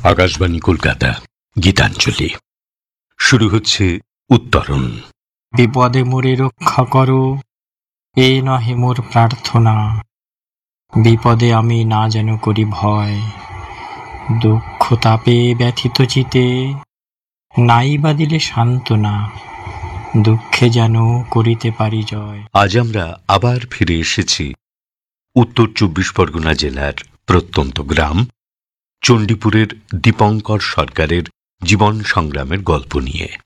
আকাশবাণী কলকাতা, গীতাঞ্জলি। শুরু হচ্ছে উত্তরণ। বিপদে মোরে রক্ষা করো, এ নহে মোর প্রার্থনা। বিপদে আমি না যেন করি ভয়, দুঃখ তাপে ব্যথিত চিতে নাই বা দিলে সান্ত্বনা। দুঃখে যেন করিতে পারি জয়। আজ আমরা আবার ফিরে এসেছি উত্তর ২৪ পরগনা জেলার প্রত্যন্ত গ্রাম চণ্ডীপুরের দীপঙ্কর সরকারের জীবন সংগ্রামের গল্প নিয়ে।